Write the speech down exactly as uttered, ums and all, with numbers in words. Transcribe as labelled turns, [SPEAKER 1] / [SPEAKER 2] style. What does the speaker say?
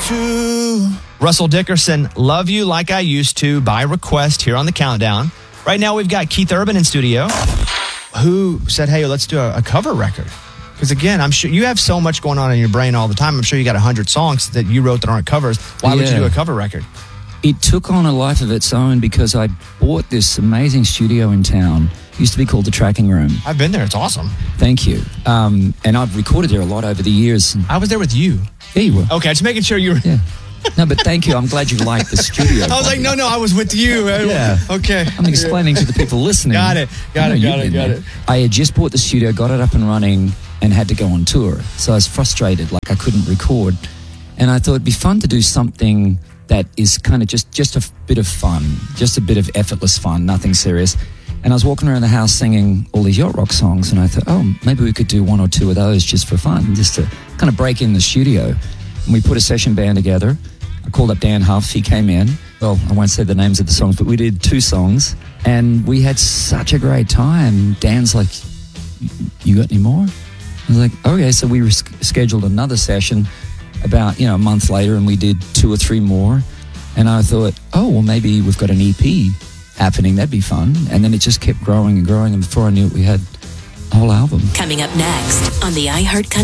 [SPEAKER 1] to.
[SPEAKER 2] Russell Dickerson, Love You Like I Used To, by request here on the Countdown. Right now we've got Keith Urban in studio, who said, hey, let's do a, a cover record. Because again, I'm sure you have so much going on in your brain all the time. I'm sure you got one hundred songs that you wrote that aren't covers. Why would
[SPEAKER 3] Yeah.
[SPEAKER 2] you do a cover record?
[SPEAKER 3] It took on a life of its own because I bought this amazing studio in town. It used to be called the Tracking Room.
[SPEAKER 2] I've been there. It's awesome.
[SPEAKER 3] Thank you. Um, and I've recorded there a lot over the years.
[SPEAKER 2] I was there with you.
[SPEAKER 3] There you were.
[SPEAKER 2] Okay, just making sure you were.
[SPEAKER 3] Yeah. No, but thank you. I'm glad you liked the studio.
[SPEAKER 2] I was like, no, no, I was with you.
[SPEAKER 3] Yeah.
[SPEAKER 2] Okay.
[SPEAKER 3] I'm explaining to the people listening.
[SPEAKER 2] Got it. Got
[SPEAKER 3] I
[SPEAKER 2] it.
[SPEAKER 3] know
[SPEAKER 2] Got
[SPEAKER 3] you've
[SPEAKER 2] it.
[SPEAKER 3] been
[SPEAKER 2] Got
[SPEAKER 3] there.
[SPEAKER 2] it.
[SPEAKER 3] I had just bought the studio, got it up and running, and had to go on tour. So I was frustrated, like I couldn't record. And I thought it'd be fun to do something that is kind of just, just a bit of fun, just a bit of effortless fun, nothing serious. And I was walking around the house singing all these yacht rock songs, and I thought, oh, maybe we could do one or two of those just for fun, just to kind of break in the studio. And we put a session band together. I called up Dan Huff, he came in. Well, I won't say the names of the songs, but we did two songs, and we had such a great time. Dan's like, you got any more? I was like, okay, so we res- scheduled another session about, you know, a month later, and we did two or three more. And I thought, oh, well, maybe we've got an E P happening. That'd be fun. And then it just kept growing and growing. And before I knew it, we had a whole album.
[SPEAKER 4] Coming up next on the iHeart